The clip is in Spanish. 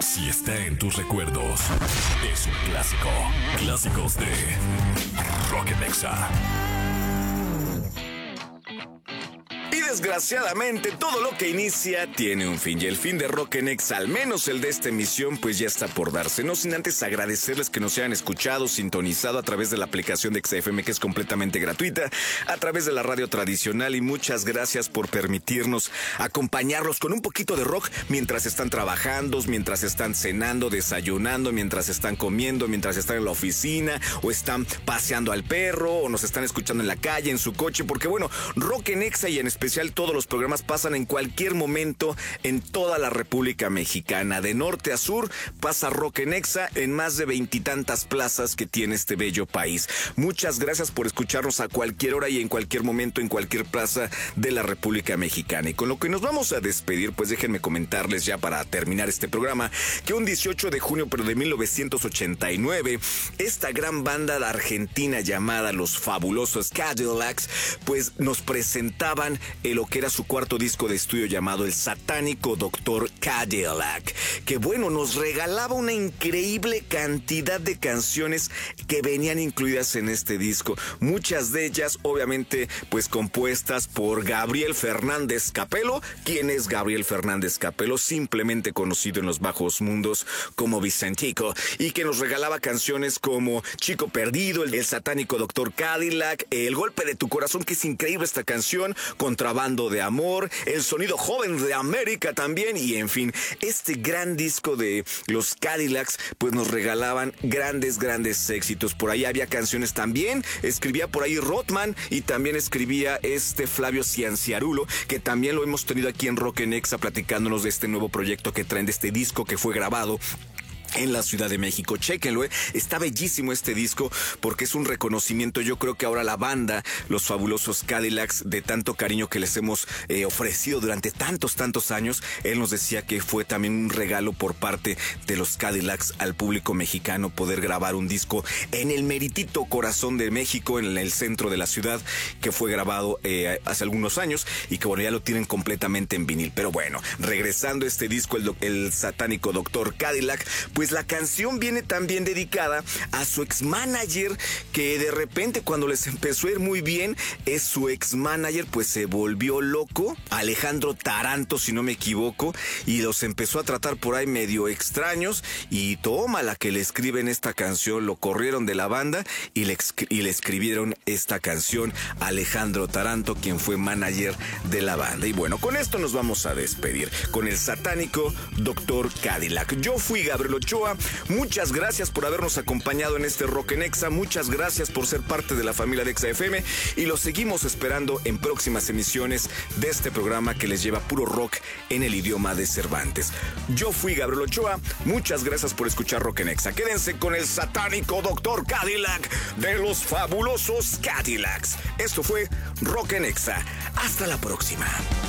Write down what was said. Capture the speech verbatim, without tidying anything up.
Si está en tus recuerdos, es un clásico. Clásicos de Rock en Exa. Y desgraciadamente todo lo que inicia tiene un fin, y el fin de Rock en Exa, al menos el de esta emisión, pues ya está por darse. No sin antes agradecerles que nos hayan escuchado, sintonizado a través de la aplicación de Exa F M, que es completamente gratuita, a través de la radio tradicional, y muchas gracias por permitirnos acompañarlos con un poquito de rock mientras están trabajando, mientras están cenando, desayunando, mientras están comiendo, mientras están en la oficina, o están paseando al perro, o nos están escuchando en la calle, en su coche, porque bueno, Rock en Exa y en especial todos los programas pasan en cualquier momento en toda la República Mexicana. De norte a sur pasa Rock en Exa en más de veintitantas plazas que tiene este bello país. Muchas gracias por escucharnos a cualquier hora y en cualquier momento en cualquier plaza de la República Mexicana. Y con lo que nos vamos a despedir, pues déjenme comentarles ya para terminar este programa que un dieciocho de junio pero de mil novecientos ochenta y nueve, esta gran banda de Argentina llamada Los Fabulosos Cadillacs pues nos presentaban en lo que era su cuarto disco de estudio llamado El Satánico Doctor Cadillac, que bueno, nos regalaba una increíble cantidad de canciones que venían incluidas en este disco, muchas de ellas obviamente pues compuestas por Gabriel Fernández Capelo. ¿Quién es Gabriel Fernández Capelo? Simplemente conocido en los bajos mundos como Vicentico, y que nos regalaba canciones como Chico Perdido, El Satánico Doctor Cadillac, El Golpe de tu Corazón, que es increíble esta canción, Contrabando de Amor, El Sonido Joven de América también, y en fin, este gran disco de los Cadillacs pues nos regalaban grandes, grandes éxitos. Por ahí había canciones también, escribía por ahí Rothman, y también escribía este Flavio Cianciarulo, que también lo hemos tenido aquí en Rock en Exa platicándonos de este nuevo proyecto que traen, de este disco que fue grabado en la Ciudad de México. Chéquenlo, ¿eh? Está bellísimo este disco porque es un reconocimiento. Yo creo que ahora la banda, Los Fabulosos Cadillacs, de tanto cariño que les hemos eh, ofrecido durante tantos, tantos años, él nos decía que fue también un regalo por parte de los Cadillacs al público mexicano poder grabar un disco en el meritito corazón de México, en el centro de la ciudad, que fue grabado eh, hace algunos años y que bueno, ya lo tienen completamente en vinil. Pero bueno, regresando a este disco, el, el Satánico Doctor Cadillac, pues Pues la canción viene también dedicada a su ex manager, que de repente cuando les empezó a ir muy bien, es su ex manager, pues se volvió loco, Alejandro Taranto si no me equivoco, y los empezó a tratar por ahí medio extraños, y toma la que le escriben esta canción, lo corrieron de la banda y le, y le escribieron esta canción a Alejandro Taranto, quien fue manager de la banda. Y bueno, con esto nos vamos a despedir con El Satánico Doctor Cadillac. Yo fui Gabriel Ochoa. Muchas gracias por habernos acompañado en este Rock en Exa. Muchas gracias por ser parte de la familia de Exa F M, y los seguimos esperando en próximas emisiones de este programa que les lleva puro rock en el idioma de Cervantes. Yo fui Gabriel Ochoa. Muchas gracias por escuchar Rock en Exa. Quédense con El Satánico Doctor Cadillac de Los Fabulosos Cadillacs. Esto fue Rock en Exa. Hasta la próxima.